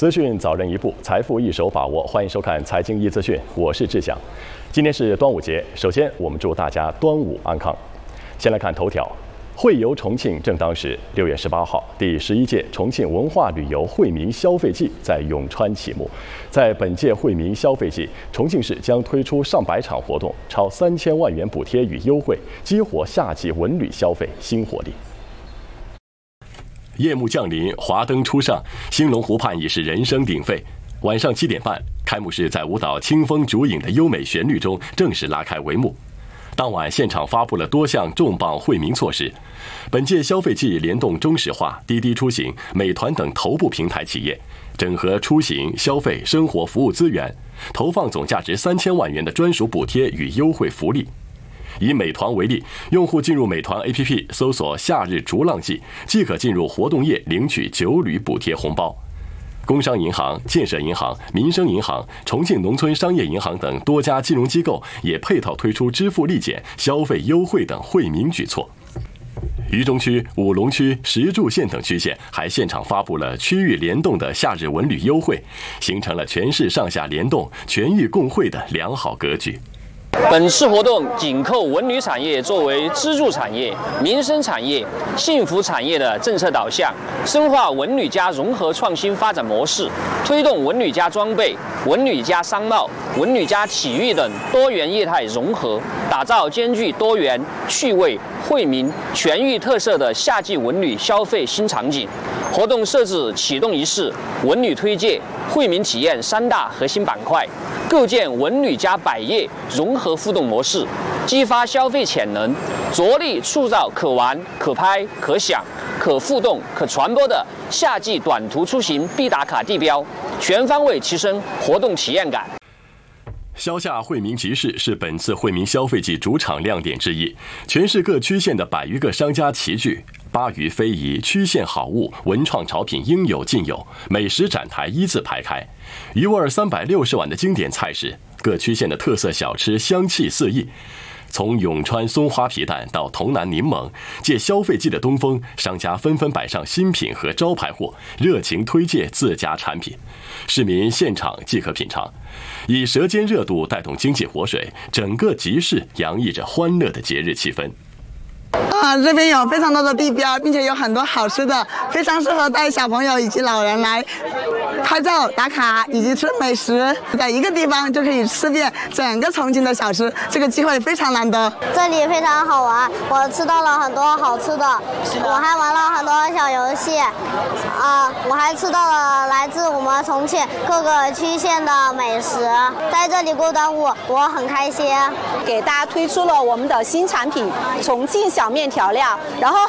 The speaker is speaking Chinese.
资讯早人一步，财富一手把握。欢迎收看《财经一资讯》，我是志祥。今天是端午节，首先我们祝大家端午安康。先来看头条：惠游重庆正当时。6月18号，第11届重庆文化旅游惠民消费季在永川启幕。在本届惠民消费季，重庆市将推出上百场活动，超3000万元补贴与优惠，激活夏季文旅消费新活力。夜幕降临，华灯初上，兴隆湖畔已是人声鼎沸。晚上7点半，开幕式在舞蹈清风烛影的优美旋律中正式拉开帷幕。当晚，现场发布了多项重磅惠民措施。本届消费季联动中石化、滴滴出行、美团等头部平台企业，整合出行、消费、生活服务资源，投放总价值3000万元的专属补贴与优惠福利。以美团为例，用户进入美团 APP 搜索"夏日逐浪季"，即可进入活动页领取9旅补贴红包。工商银行、建设银行、民生银行、重庆农村商业银行等多家金融机构也配套推出支付立减、消费优惠等惠民举措。渝中区、武隆区、石柱县等区县还现场发布了区域联动的夏日文旅优惠，形成了全市上下联动、全域共惠的良好格局。 本次活动紧扣文旅产业作为支柱产业、民生产业、幸福产业的政策导向，深化文旅加融合创新发展模式，推动文旅加装备、文旅加商贸、文旅加体育等多元业态融合，打造兼具多元、趣味、惠民、全域特色的夏季文旅消费新场景。活动设置启动仪式、文旅推介、惠民体验3大核心板块，构建文旅加百业融合互动模式，激发消费潜能，着力塑造可玩、可拍、可享、可互动、可传播的夏季短途出行必打卡地标，全方位提升活动体验感。 消夏惠民集市是本次惠民消费季主场亮点之一，全市各区县的100余个商家齐聚，巴渝非遗、区县好物、文创潮品应有尽有，美食展台一字排开，鱼味360碗的经典菜式，各区县的特色小吃香气四溢。从永川松花皮蛋到潼南柠檬，借消费季的东风，商家纷纷摆上新品和招牌货，热情推介自家产品，市民现场即可品尝，以舌尖热度带动经济活水，整个集市洋溢着欢乐的节日气氛。 这边有非常多的地标，并且有很多好吃的，非常适合带小朋友以及老人来拍照打卡以及吃美食，在一个地方就可以吃遍整个重庆的小吃，这个机会非常难得。 这里非常好玩，我吃到了很多好吃的，我还玩了很多小游戏，我还吃到了来自我们重庆各个区县的美食。在这里过端午，我很开心。 给大家推出了我们的新产品重庆小面调料，然后